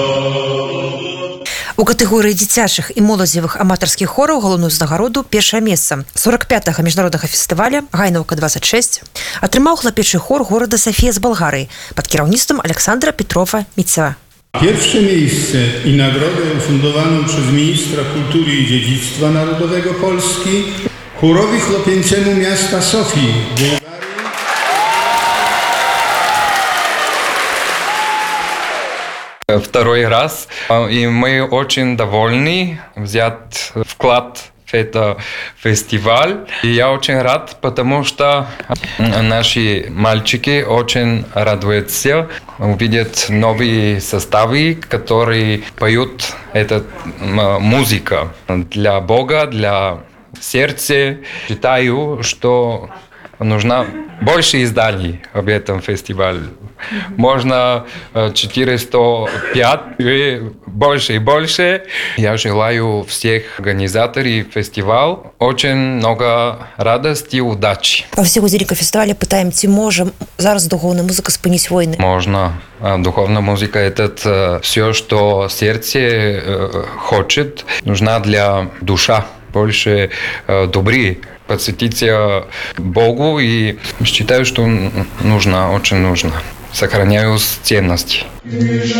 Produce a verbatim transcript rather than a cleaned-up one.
У катэгорыі дзіцячых і моладзевых аматарскіх хораў галоўную ўзнагароду першае месца сорок пятага міжнароднага фестываля «Гайнаўка двадцать шесть» атрымаў хлапечы хор горада София з Балгарыі пад кіраўніцтвам Александра Петрова Міцева. Pierwsze miejsce i nagrodę ufundowaną przez ministra kultury i dziedzictwa narodowego Polski chórowi chłopięcemu miasta Sofii, Bułgarii. Второй раз, и мы очень довольны взять вклад в этот фестиваль. И я очень рад, потому что наши мальчики очень радуются, увидят новые составы, которые поют эту музыку для Бога, для сердца. Считаю, что нужно больше изданий об этом фестивале. Можно четыреста пять и больше и больше. Я желаю всех организаторов фестиваля очень много радости и удачи. Па всіх удзельнікаў фестиваля пытаем, ці можа зараз духовная музыка спыніць войны? Можно. Духовная музыка – это все, что сердце хочет. Нужна для души больше добры. Посвятить Богу, и считаю, что нужно, очень нужно. Сохраняю ценности.